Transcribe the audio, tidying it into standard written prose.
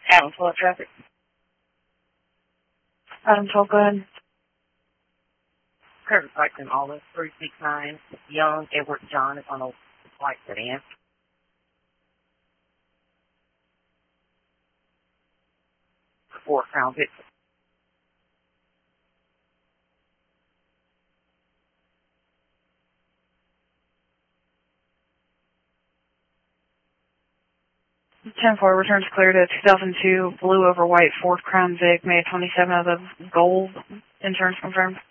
Adam 12 traffic. Adam 12, go ahead. Curtis Dykeman, Olive, 369. Young, Edward John is on a white sedan. Ford Crown Vic. Ten four returns clear to 2002 blue over white Ford Crown Vic, May 27 of the gold. Insurance confirmed.